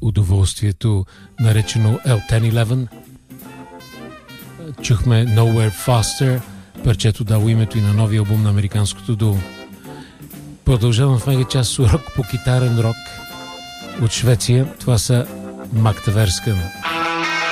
удоволствието, наречено L1011. Чухме Nowhere Faster, парчето дало името и на новия албум на американското дуо. Продължавам в мега част урок по китарен рок от Швеция. Това са Magtverken.